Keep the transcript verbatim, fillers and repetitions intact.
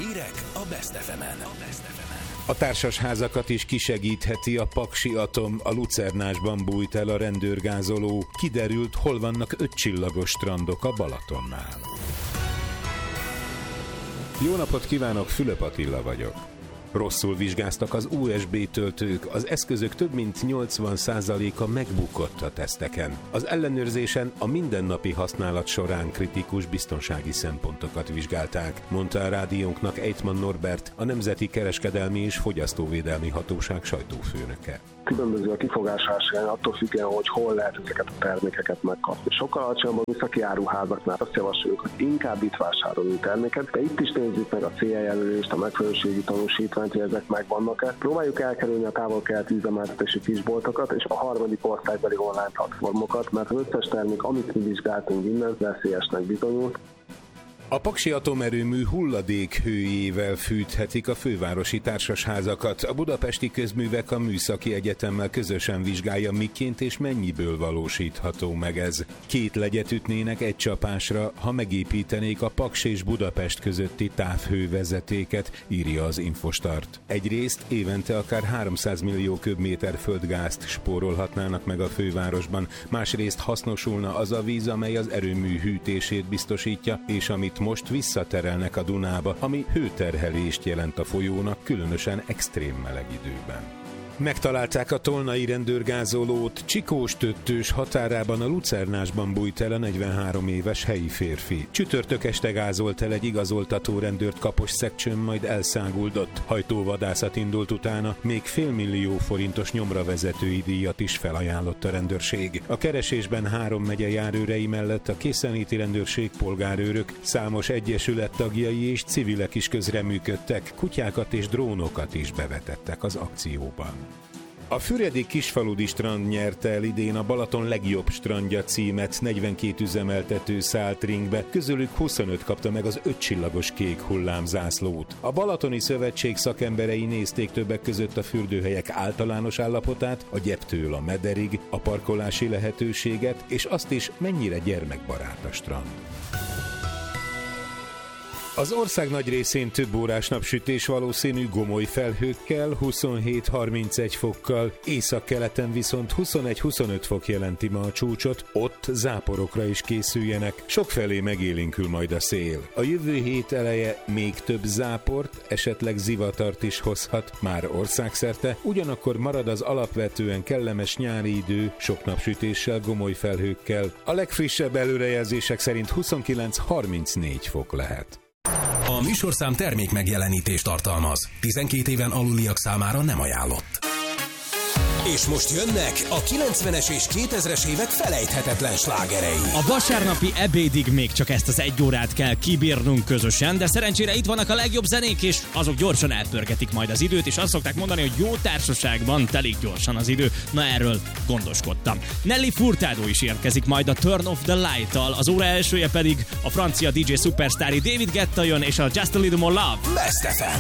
Hírek a Best ef emen. A társasházakat is kisegítheti a Paksi Atom, a Lucernásban bújt el a rendőrgázoló. Kiderült, hol vannak ötcsillagos strandok a Balatonnál. Jó napot kívánok, Fülöp Attila vagyok. Rosszul vizsgáztak az u es bé töltők, az eszközök több mint nyolcvan százaléka megbukott a teszteken. Az ellenőrzésen a mindennapi használat során kritikus biztonsági szempontokat vizsgálták, mondta a rádiónknak Ejtman Norbert, a Nemzeti Kereskedelmi és Fogyasztóvédelmi Hatóság sajtófőnöke. Különböző a kifogásása, attól függően, hogy hol lehet ezeket a termékeket megkapni. Sokkal alacsonyabb a műszaki áruházaknál azt javasoljuk, hogy inkább itt vásárolni terméket, de itt is nézzük meg a cé e jelölést, a megfelelőségi tanúsítványt, hogy ezek megvannak-e. Próbáljuk elkerülni a távol-keleti üzemeltetési kisboltokat és a harmadik országbeli online platformokat, mert az összes termék, amit mi vizsgáltunk innen, veszélyesnek bizonyult. A Paksi Atomerőmű hulladékhőjével fűthetik a fővárosi társasházakat. A Budapesti Közművek a Műszaki Egyetemmel közösen vizsgálja, miként és mennyiből valósítható meg ez. Két legyet ütnének egy csapásra, ha megépítenék a Paks és Budapest közötti távhővezetéket, írja az Infostart. Egyrészt évente akár háromszáz millió köbméter földgázt spórolhatnának meg a fővárosban, másrészt hasznosulna az a víz, amely az erőmű hűtését biztosítja, és amit most visszaterelnek a Dunába, ami hőterhelést jelent a folyónak, különösen extrém meleg időben. Megtalálták a tolnai rendőrgázolót, Csikós-Töttős határában a Lucernásban bújt el a negyvenhárom éves helyi férfi. Csütörtök este gázolt el egy igazoltató rendőrt Kaposszegcsön, majd elszáguldott. Hajtóvadászat indult utána, még félmillió forintos nyomravezetői díjat is felajánlott a rendőrség. A keresésben három megye járőrei mellett a készenléti rendőrség, polgárőrök, számos egyesület tagjai és civilek is közreműködtek, kutyákat és drónokat is bevetettek az akcióban. A Füredi Kisfaludi strand nyerte el idén a Balaton legjobb strandja címet, negyvenkét üzemeltető szállt ringbe, közülük huszonöt kapta meg az ötcsillagos kék hullámzászlót. A Balatoni Szövetség szakemberei nézték többek között a fürdőhelyek általános állapotát, a gyeptől a mederig, a parkolási lehetőséget, és azt is, mennyire gyermekbarát a strand. Az ország nagy részén több órás napsütés valószínű, gomoly felhőkkel, huszonhét-harmincegy fokkal, északkeleten viszont huszonegy-huszonöt fok jelenti ma a csúcsot, ott záporokra is készüljenek, sokfelé megélénkül majd a szél. A jövő hét eleje még több záport, esetleg zivatart is hozhat, már országszerte, ugyanakkor marad az alapvetően kellemes nyári idő, sok napsütéssel, gomoly felhőkkel. A legfrissebb előrejelzések szerint huszonkilenc-harmincnégy fok lehet. A műsorszám termék megjelenítést tartalmaz. tizenkét éven aluliak számára nem ajánlott. És most jönnek a kilencvenes és kétezres évek felejthetetlen slágerei. A vasárnapi ebédig még csak ezt az egy órát kell kibírnunk közösen, de szerencsére itt vannak a legjobb zenék, és azok gyorsan elpörgetik majd az időt, és azt szokták mondani, hogy jó társaságban telik gyorsan az idő. Na, erről gondoskodtam. Nelly Furtado is érkezik majd a Turn Off the Light-tal, az óra elsője pedig a francia dé dzsé szupersztári David Guetta jön, és a Just a Little More Love. Best ef em.